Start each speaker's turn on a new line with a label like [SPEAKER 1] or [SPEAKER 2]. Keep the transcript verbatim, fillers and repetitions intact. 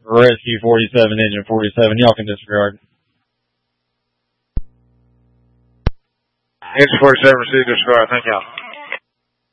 [SPEAKER 1] Rescue forty-seven, engine forty-seven. Y'all can disregard.
[SPEAKER 2] Engine forty-seven, receive disregard. Thank y'all.